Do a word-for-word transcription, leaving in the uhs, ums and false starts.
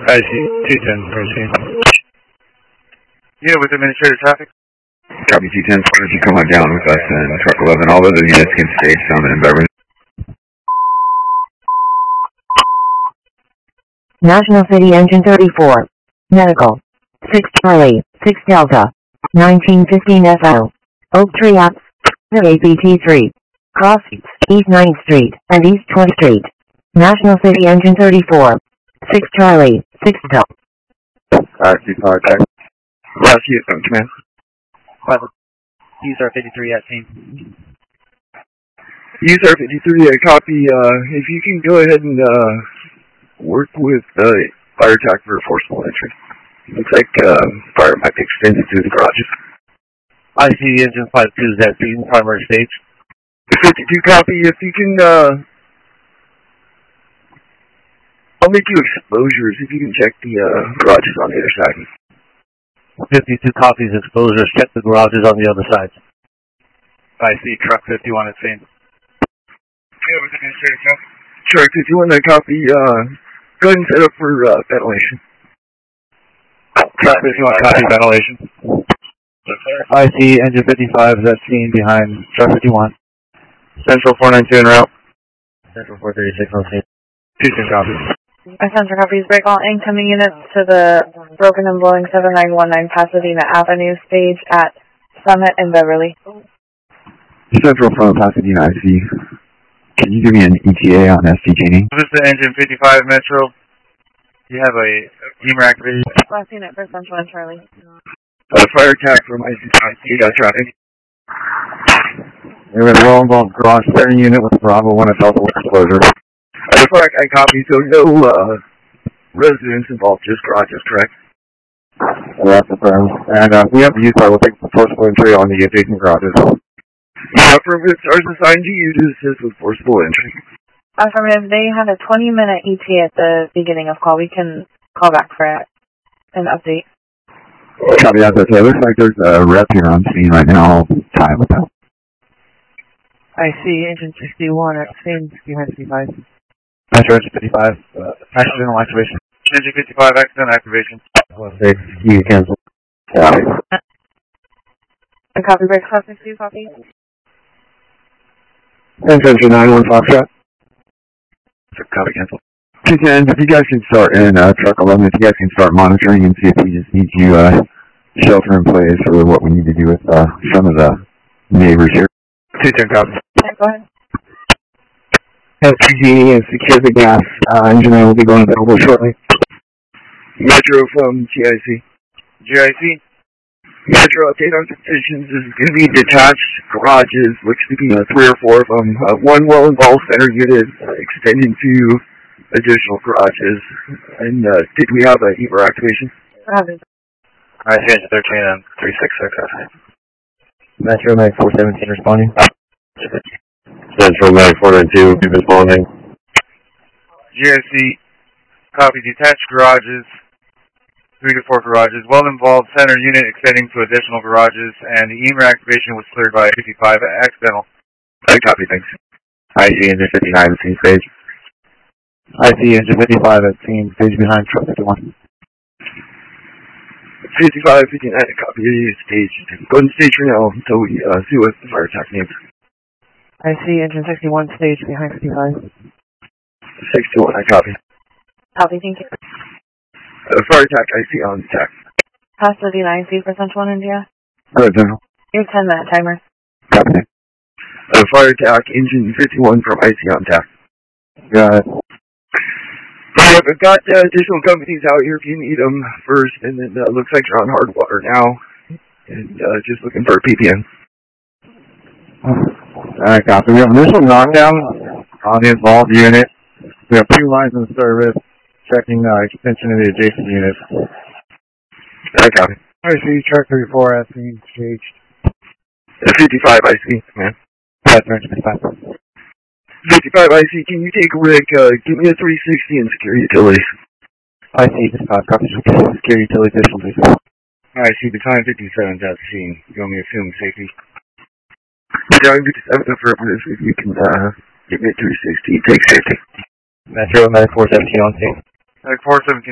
I see. two ten, proceed. Yeah, with administrative traffic. Copy two ten, why don't you come on down with us and truck eleven. All other units can stay Summit and Beverly. National City Engine thirty-four. Medical. six Charlie, six Delta. nineteen fifteen F O. Oak Tree Up. A B T three. Cross East ninth Street and East twentieth Street. National City Engine thirty-four. six Charlie, six Delta. Alright, two car attack. Last unit from command. Use R fifty-three at scene. Use R fifty-three, uh, copy. Uh, if you can go ahead and uh, work with uh, fire attack for forcible entry. Looks like uh, fire might be extended through the garages. I see engine five two is at scene, primary stage. fifty-two, copy. If you can, uh, I'll make you exposures. If you can check the uh, garages on the other side. fifty-two copies, exposures, check the garages on the other side. I see truck fifty-one at scene. Yeah, with administrative traffic. Truck fifty-one, that copy. Uh, go ahead and set up for uh, ventilation. Truck fifty-one, copy ventilation. I see engine fifty-five is at scene behind truck fifty-one. Central four nine two en route. Central four thirty-six on scene. two ten, copy. Central copies, break all incoming units to the broken and blowing seven nine one nine Pasadena Avenue stage at Summit and Beverly. Central from Pasadena, I see. Can you give me an E T A on S D Genie? This is the engine fifty-five Metro. You have a beamer activated. Last unit for Central and Charlie. Uh, fire attack from I C got traffic. We have a well-involved garage clearing unit with Bravo one at Delta with exposure. Uh, fire I copy, so no uh, residents involved, just garages, correct? That's confirmed. And uh, we have the use by looking for forcible entry on the adjacent garages. Yeah, affirmative, stars assigned to you to assist with forcible entry. Affirmative, they had a twenty minute E T A at the beginning of call. We can call back for it, an update. Copy that, okay. Looks like there's a rep here on scene right now. I'll tie with that. I see engine sixty-one at scene behind fifty-five. Metro engine fifty-five, uh, accidental activation. Engine fifty-five, accident activation. One six, you cancel. Copy. A copy break, class sixty, copy. Engine nine one Foxtrot. Copy, cancel. two ten, if you guys can start in uh, truck eleven, if you guys can start monitoring and see if we just need to uh, shelter in place or what we need to do with uh, some of the neighbors here. two ten, copy. Okay, go ahead. S P G and secure the gas. Uh, engine will be going available shortly. Metro from G I C. G I C. Metro, update on positions. This is going to be detached garages, looks to be uh, three or four of them. Uh, one well-involved center unit uh, extending to additional garages. And uh, did we have a heater activation? Copy. I see engine thirteen and three six six. Metro Mag four seventeen responding. Central Mag four nine two responding. G I C, copy detached garages, three to four garages, well-involved center unit extending to additional garages, and the E M R activation was cleared by fifty-five accidental. I copy, thanks. I see engine fifty-nine, scene stage. I see engine fifty-five at scene, stage behind truck fifty-one. fifty-five, fifty-nine, copy, stage. Go to stage for now until we uh, see what the fire attack needs. I see engine sixty-one, stage behind fifty-five. sixty-one, I copy. Copy, thank you. Uh, fire attack, I see on attack. Pasadena, I see for Central and India. Go ahead, General. Your ten minute timer. Copy. Uh, fire attack, engine fifty-one from I C on attack. Got it. Yeah, I've got uh, additional companies out here if you need them first, and then uh, looks like you're on hard water now, and uh, just looking for a P P N. Alright, copy. We have initial knockdown on the involved unit. We have two lines in service, checking uh, extension of the adjacent unit. I copy. I see truck thirty-four at scene, staged. Uh, fifty-five, I see, man. That's fifty-five. fifty-five, I see. Can you take a Rick? Uh, give me a three sixty and secure utilities. I see fifty-five, copy. Secure utility additional, please. I see. The time fifty-seven's at the scene. You want me to assume safety? Yeah, fifty-seven, affirmative. If you can uh, give me a three sixty, take safety. Metro Medic four seventeen on scene. Medic four seventeen.